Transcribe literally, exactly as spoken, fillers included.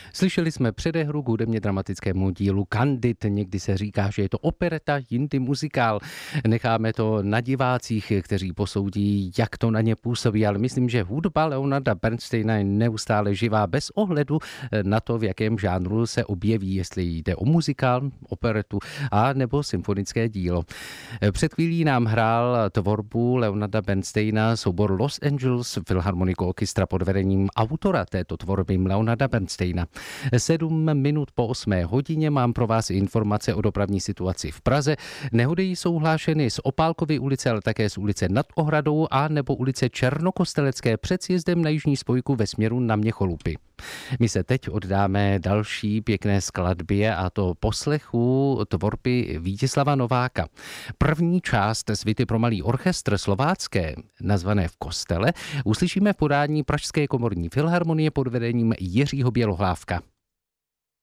Slyšeli jsme předehru k hudebně dramatickému dílu Candid. Někdy se říká, že je to opereta, jindy muzikál. Necháme to na divácích, kteří posoudí, jak to na ně působí, ale myslím, že hudba Leonarda Bernsteina je neustále živá bez ohledu na to, v jakém žánru se objeví, jestli jde o muzikál, operetu a nebo symfonické dílo. Před chvílí nám hrál tvorbu Leonarda Bernsteina soubor Los Angeles Philharmonic Orchestra pod vedením autora této tvorby Leonarda Bernsteina. Sedm minut po osmé hodině mám pro vás informace o dopravní situaci v Praze. Nehody jsou hlášeny z Opálkovy ulice, ale také z ulice Nad Ohradou a nebo ulice Černokostelecké před sjezdem na jižní spojku ve směru na Měcholupy. My se teď oddáme další pěkné skladbě, a to poslechu tvorby Vítězslava Nováka. První část svity pro malý orchestr slovácké, nazvané V kostele, uslyšíme v podání Pražské komorní filharmonie pod vedením Jiřího Bělohlávka.